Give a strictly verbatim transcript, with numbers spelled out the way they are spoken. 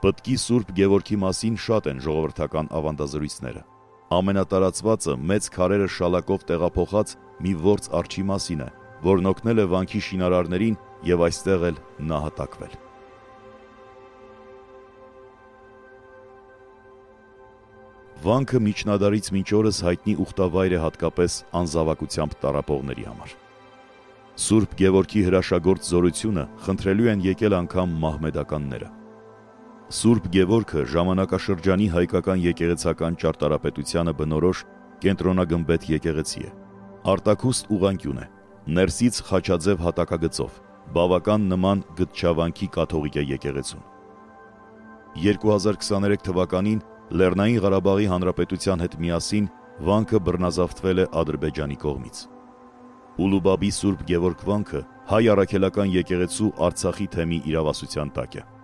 Պտկի Սուրբ Գևորգի մասին շատ են ժողովրդական ավանդազրույցները։ Ամենատարածվածը մեծ քարերը շալակով տեղափոխած մի ործ արջի մասին է, որն օգնել է վանքի շինարարներին եւ այստեղ էլ նահատակվել։ Վանքը միջնադարից մինչ օրս հայտնի ուխտավայր է հատկապես անզավակությամբ տառապողների համար։ Սուրբ Գևորգի հրաշագործ զորությունը խնդրելու են եկել անգամ մահմեդականները։ Սուրբ Գևորգը ժամանակաշրջանի հայկական եկեղեցական ճարտարապետությանը բնորոշ կենտրոնագմբեթ եկեղեցի է։ Արտաքուստ ուղղանկյուն է, ներսից խաչաձև հատակագծով, բավական նման Գտչավանքի կաթողիկե եկեղեցուն։ երկու հազար քսաներեք թվականին Լեռնային Ղարաբաղի Հանրապետության հետ միասին վանքը բռնազավթվել է Ադրբեջանի կողմից։ Ուլուբաբի Սուրբ Գևորգ վանքը հայ առաքելական եկեղեցու Արցախի թեմի իրավասության տակ է։